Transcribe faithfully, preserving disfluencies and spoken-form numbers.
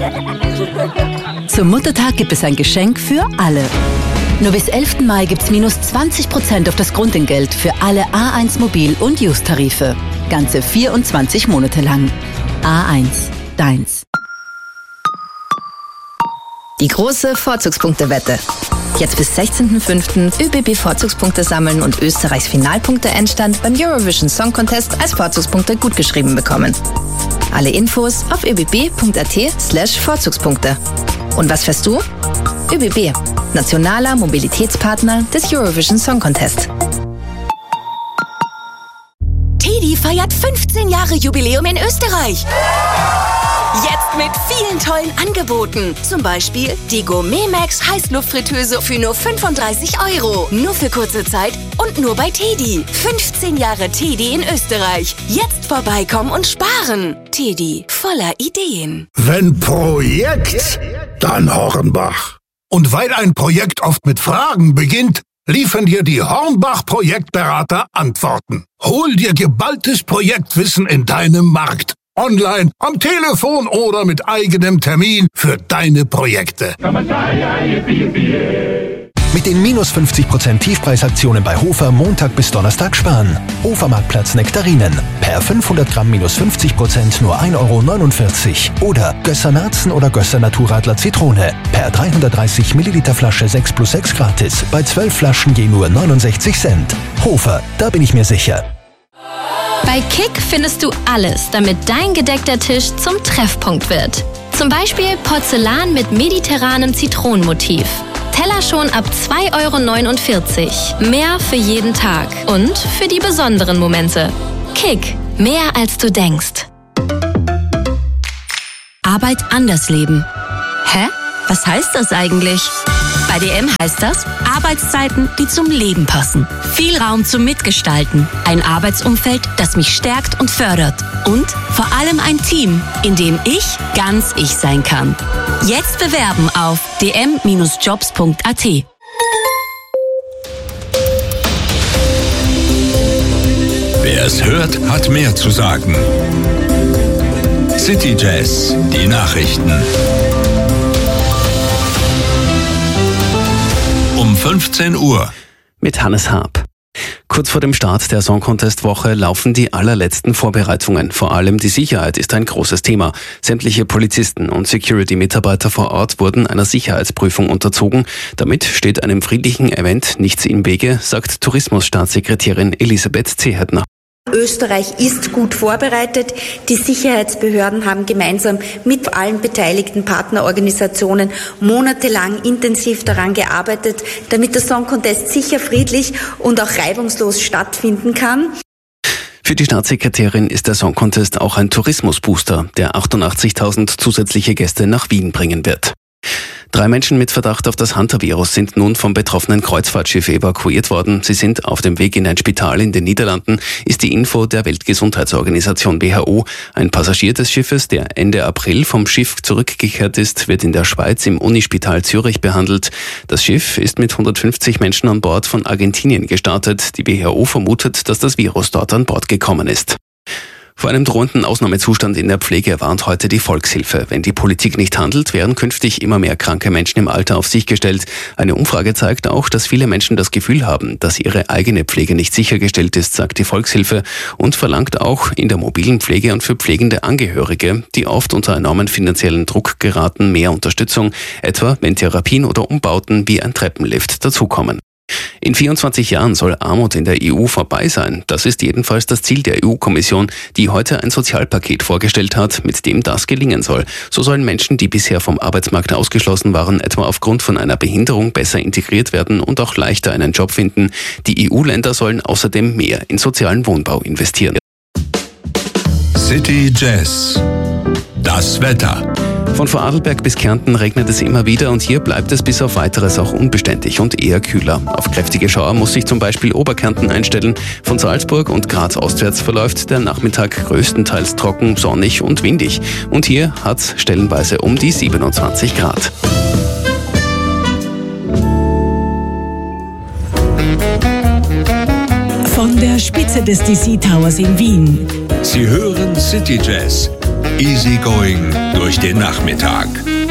Zum Muttertag gibt es ein Geschenk für alle. Nur bis elften Mai gibt's minus zwanzig Prozent auf das Grundentgelt für alle A eins Mobil- und Use-Tarife. Ganze vierundzwanzig Monate lang. A eins, deins. Die große Vorzugspunktewette. Jetzt bis sechzehnten fünften ÖBB-Vorzugspunkte sammeln und Österreichs Finalpunkte-Endstand beim Eurovision Song Contest als Vorzugspunkte gutgeschrieben bekommen. Alle Infos auf öbb.at slash Vorzugspunkte. Und was fährst du? ÖBB, nationaler Mobilitätspartner des Eurovision Song Contest. Teddy feiert fünfzehn Jahre Jubiläum in Österreich. Jetzt mit vielen tollen Angeboten. Zum Beispiel die Gourmet Max Heißluftfritteuse für nur fünfunddreißig Euro. Nur für kurze Zeit und nur bei Teddy. fünfzehn Jahre Teddy in Österreich. Jetzt vorbeikommen und sparen. Teddy, voller Ideen. Wenn Projekt, dann Hornbach. Und weil ein Projekt oft mit Fragen beginnt, liefern dir die Hornbach-Projektberater Antworten. Hol dir geballtes Projektwissen in deinem Markt. Online, am Telefon oder mit eigenem Termin für deine Projekte. Mit den minus fünfzig Prozent Tiefpreisaktionen bei Hofer Montag bis Donnerstag sparen. Hofer Marktplatz Nektarinen. Per fünfhundert Gramm minus fünfzig Prozent nur ein Euro neunundvierzig. Oder Gösser Narzen oder Gösser Naturradler Zitrone. Per dreihundertdreißig Milliliter Flasche sechs plus sechs gratis. Bei zwölf Flaschen je nur neunundsechzig Cent. Hofer, da bin ich mir sicher. Bei Kick findest du alles, damit dein gedeckter Tisch zum Treffpunkt wird. Zum Beispiel Porzellan mit mediterranem Zitronenmotiv. Teller schon ab zwei Euro neunundvierzig. Mehr für jeden Tag und für die besonderen Momente. Kick, mehr als du denkst. Arbeit anders leben. Hä? Was heißt das eigentlich? Bei D M heißt das Arbeitszeiten, die zum Leben passen. Viel Raum zum Mitgestalten. Ein Arbeitsumfeld, das mich stärkt und fördert. Und vor allem ein Team, in dem ich ganz ich sein kann. Jetzt bewerben auf d m Bindestrich jobs punkt a t. Wer es hört, hat mehr zu sagen. City Jazz, die Nachrichten. Um fünfzehn Uhr. Mit Hannes Haab. Kurz vor dem Start der Song Contest Woche laufen die allerletzten Vorbereitungen. Vor allem die Sicherheit ist ein großes Thema. Sämtliche Polizisten und Security-Mitarbeiter vor Ort wurden einer Sicherheitsprüfung unterzogen. Damit steht einem friedlichen Event nichts im Wege, sagt Tourismusstaatssekretärin Elisabeth Zehetner. Österreich ist gut vorbereitet. Die Sicherheitsbehörden haben gemeinsam mit allen beteiligten Partnerorganisationen monatelang intensiv daran gearbeitet, damit der Song Contest sicher, friedlich und auch reibungslos stattfinden kann. Für die Staatssekretärin ist der Song Contest auch ein Tourismusbooster, der achtundachtzigtausend zusätzliche Gäste nach Wien bringen wird. Drei Menschen mit Verdacht auf das Hunter-Virus sind nun vom betroffenen Kreuzfahrtschiff evakuiert worden. Sie sind auf dem Weg in ein Spital in den Niederlanden, ist die Info der Weltgesundheitsorganisation W H O. Ein Passagier des Schiffes, der Ende April vom Schiff zurückgekehrt ist, wird in der Schweiz im Unispital Zürich behandelt. Das Schiff ist mit hundertfünfzig Menschen an Bord von Argentinien gestartet. Die W H O vermutet, dass das Virus dort an Bord gekommen ist. Vor einem drohenden Ausnahmezustand in der Pflege warnt heute die Volkshilfe. Wenn die Politik nicht handelt, werden künftig immer mehr kranke Menschen im Alter auf sich gestellt. Eine Umfrage zeigt auch, dass viele Menschen das Gefühl haben, dass ihre eigene Pflege nicht sichergestellt ist, sagt die Volkshilfe, und verlangt auch in der mobilen Pflege und für pflegende Angehörige, die oft unter enormen finanziellen Druck geraten, mehr Unterstützung, etwa wenn Therapien oder Umbauten wie ein Treppenlift dazukommen. In vierundzwanzig Jahren soll Armut in der E U vorbei sein. Das ist jedenfalls das Ziel der E U-Kommission, die heute ein Sozialpaket vorgestellt hat, mit dem das gelingen soll. So sollen Menschen, die bisher vom Arbeitsmarkt ausgeschlossen waren, etwa aufgrund von einer Behinderung besser integriert werden und auch leichter einen Job finden. Die E U-Länder sollen außerdem mehr in sozialen Wohnbau investieren. City Jazz. Das Wetter. Von Vorarlberg bis Kärnten regnet es immer wieder und hier bleibt es bis auf Weiteres auch unbeständig und eher kühler. Auf kräftige Schauer muss sich zum Beispiel Oberkärnten einstellen. Von Salzburg und Graz ostwärts verläuft der Nachmittag größtenteils trocken, sonnig und windig. Und hier hat es stellenweise um die siebenundzwanzig Grad. Von der Spitze des D C Towers in Wien. Sie hören City Jazz, Easy going durch den Nachmittag.